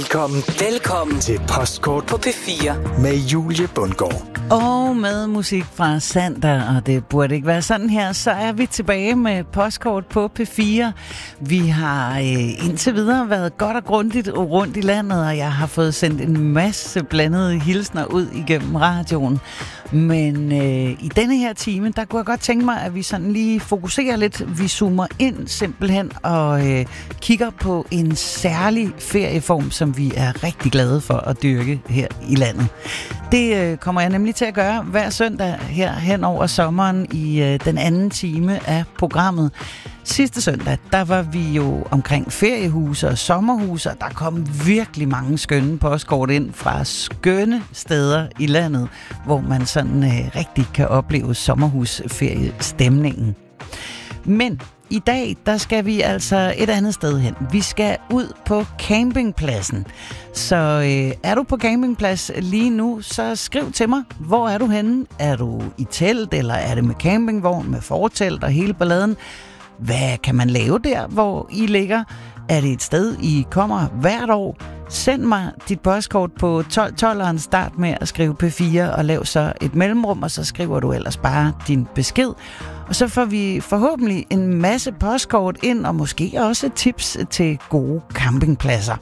Velkommen til Postkort på P4 med Julie Bundgaard. Og med musik fra Sander, og det burde ikke være sådan her, så er vi tilbage med Postkort på P4. Vi har indtil videre været godt og grundigt rundt i landet, og jeg har fået sendt en masse blandede hilsner ud igennem radioen. Men i denne her time, der kunne jeg godt tænke mig, at vi sådan lige fokuserer lidt. Vi zoomer ind simpelthen og kigger på en særlig ferieform, som vi er rigtig glade for at dyrke her i landet. Det kommer jeg nemlig til at gøre hver søndag her hen over sommeren i den anden time af programmet. Sidste søndag, der var vi jo omkring feriehuse og sommerhuse, og der kom virkelig mange skønne postkort ind fra skønne steder i landet, hvor man sådan rigtig kan opleve sommerhusferiestemningen. Men i dag, der skal vi altså et andet sted hen. Vi skal ud på campingpladsen. Så er du på campingplads lige nu, så skriv til mig. Hvor er du henne? Er du i telt, eller er det med campingvogn, med fortelt og hele balladen? Hvad kan man lave der, hvor I ligger? Er det et sted, I kommer hvert år? Send mig dit postkort på 1212'eren. Start med at skrive P4 og lav så et mellemrum, og så skriver du ellers bare din besked. Og så får vi forhåbentlig en masse postkort ind, og måske også tips til gode campingpladser.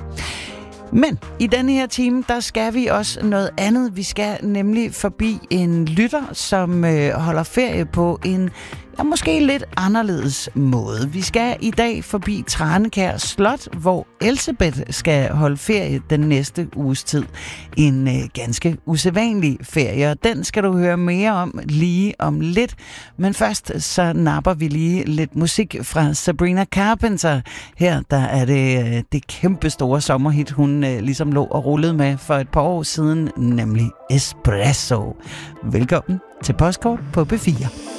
Men i denne her time, der skal vi også noget andet. Vi skal nemlig forbi en lytter, som holder ferie på en måske lidt anderledes måde. Vi skal i dag forbi Tranekær Slot, hvor Elsebeth skal holde ferie den næste uges tid. En ganske usædvanlig ferie, og den skal du høre mere om lige om lidt. Men først så napper vi lige lidt musik fra Sabrina Carpenter. Her der er det kæmpe store sommerhit, hun ligesom lå og rullede med for et par år siden, nemlig Espresso. Velkommen til Postkort på P4.